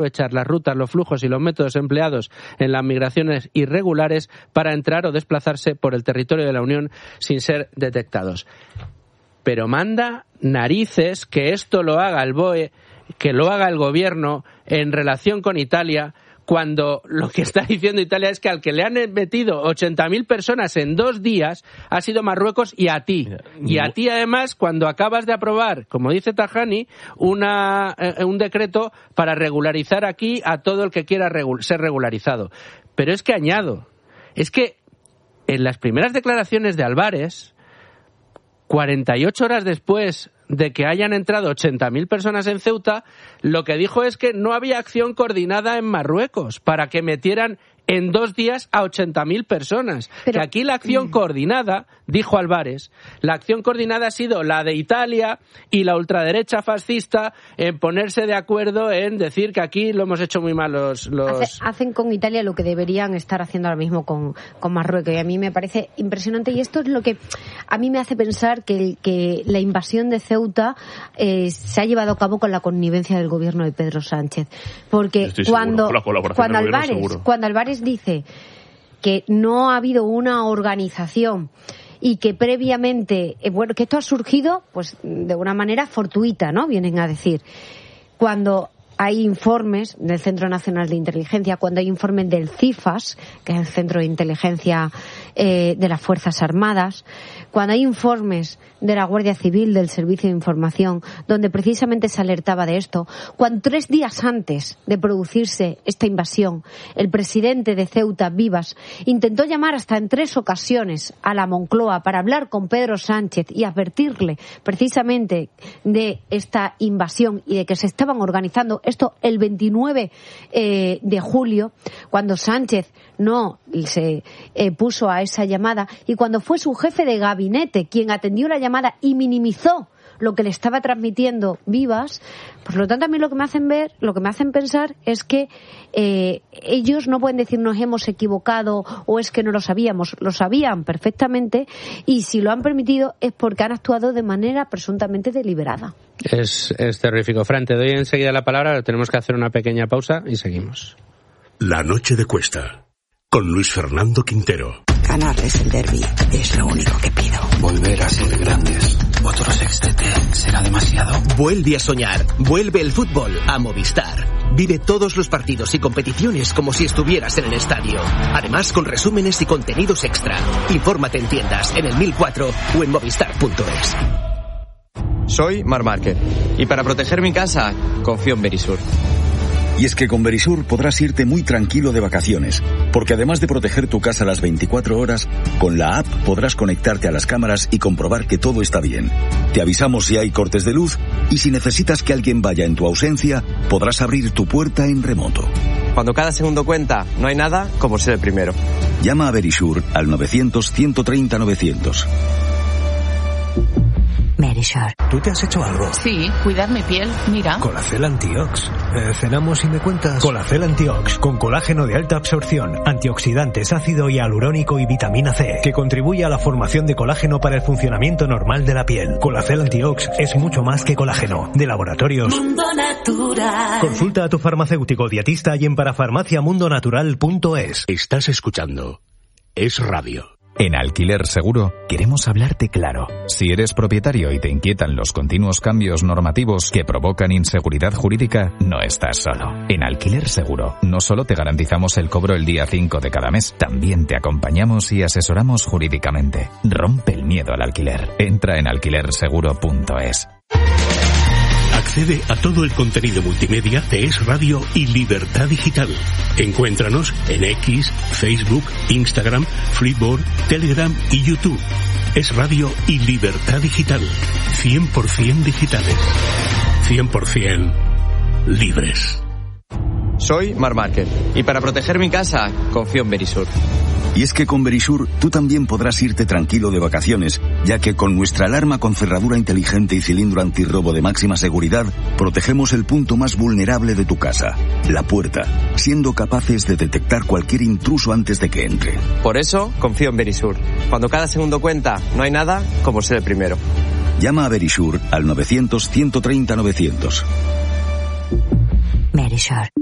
aprovechar las rutas, los flujos y los métodos empleados en las migraciones irregulares para entrar o desplazarse por el territorio de la Unión sin ser detectados. Pero manda narices que esto lo haga el BOE, que lo haga el gobierno en relación con Italia, cuando lo que está diciendo Italia es que al que le han metido 80.000 personas en 2 días ha sido Marruecos y a ti. Y a ti, además, cuando acabas de aprobar, como dice Tajani, un decreto para regularizar aquí a todo el que quiera ser regularizado. Pero es que añado, es que en las primeras declaraciones de Álvarez, 48 horas después de que hayan entrado 80.000 personas en Ceuta, lo que dijo es que no había acción coordinada en Marruecos para que metieran en 2 días a 80.000 personas. Pero que aquí la acción coordinada, dijo Álvarez, la acción coordinada ha sido la de Italia y la ultraderecha fascista en ponerse de acuerdo en decir que aquí lo hemos hecho muy mal los... Hacen con Italia lo que deberían estar haciendo ahora mismo con Marruecos, y a mí me parece impresionante, y esto es lo que a mí me hace pensar que la invasión de Ceuta se ha llevado a cabo con la connivencia del gobierno de Pedro Sánchez, porque cuando Álvarez dice que no ha habido una organización y que previamente, que esto ha surgido pues de una manera fortuita, ¿no? Vienen a decir. Cuando hay informes del Centro Nacional de Inteligencia, cuando hay informes del CIFAS, que es el Centro de Inteligencia de las Fuerzas Armadas, cuando hay informes de la Guardia Civil, del Servicio de Información, donde precisamente se alertaba de esto, cuando 3 días antes de producirse esta invasión, el presidente de Ceuta, Vivas, intentó llamar hasta en 3 ocasiones a la Moncloa para hablar con Pedro Sánchez y advertirle precisamente de esta invasión y de que se estaban organizando esto el 29 de julio, cuando Sánchez no se puso a esa llamada, y cuando fue su jefe de gabinete quien atendió la llamada y minimizó lo que le estaba transmitiendo Vivas. Por lo tanto, a mí lo que me hacen pensar es que ellos no pueden decir nos hemos equivocado o es que no lo sabíamos. Lo sabían perfectamente, y si lo han permitido es porque han actuado de manera presuntamente deliberada. Es terrífico. Fran, te doy enseguida la palabra, pero tenemos que hacer una pequeña pausa y seguimos. La noche de Cuesta, con Luis Fernando Quintero. Ganarles el derbi es lo único que pido. Volver a ser grandes. Otro sextete será demasiado. Vuelve a soñar. Vuelve el fútbol a Movistar. Vive todos los partidos y competiciones como si estuvieras en el estadio. Además, con resúmenes y contenidos extra. Infórmate en tiendas, en el 1004 o en movistar.es. Soy Marc Márquez y para proteger mi casa confío en Verisur. Y es que con Verisur podrás irte muy tranquilo de vacaciones, porque además de proteger tu casa las 24 horas, con la app podrás conectarte a las cámaras y comprobar que todo está bien. Te avisamos si hay cortes de luz, y si necesitas que alguien vaya en tu ausencia, podrás abrir tu puerta en remoto. Cuando cada segundo cuenta, no hay nada como ser el primero. Llama a Verisur al 900-130-900. Verisur. ¿Tú te has hecho algo? Sí, cuidar mi piel, mira. Colacel Antiox. Cenamos y me cuentas. Colacel Antiox, con colágeno de alta absorción, antioxidantes, ácido hialurónico y vitamina C, que contribuye a la formación de colágeno para el funcionamiento normal de la piel. Colacel Antiox es mucho más que colágeno. De Laboratorios Mundo Natural. Consulta a tu farmacéutico dietista y en parafarmaciamundonatural.es. Estás escuchando Es Radio. En Alquiler Seguro queremos hablarte claro. Si eres propietario y te inquietan los continuos cambios normativos que provocan inseguridad jurídica, no estás solo. En Alquiler Seguro no solo te garantizamos el cobro el día 5 de cada mes, también te acompañamos y asesoramos jurídicamente. Rompe el miedo al alquiler. Entra en alquilerseguro.es. Accede a todo el contenido multimedia de Es Radio y Libertad Digital. Encuéntranos en X, Facebook, Instagram, Flipboard, Telegram y YouTube. Es Radio y Libertad Digital. 100% digitales. 100% libres. Soy Marc Márquez y para proteger mi casa confío en Verisur. Y es que con Verisur tú también podrás irte tranquilo de vacaciones, ya que con nuestra alarma con cerradura inteligente y cilindro antirrobo de máxima seguridad, protegemos el punto más vulnerable de tu casa, la puerta, siendo capaces de detectar cualquier intruso antes de que entre. Por eso confío en Verisur. Cuando cada segundo cuenta, no hay nada como ser el primero. Llama a Verisur al 900-130-900. Verisur.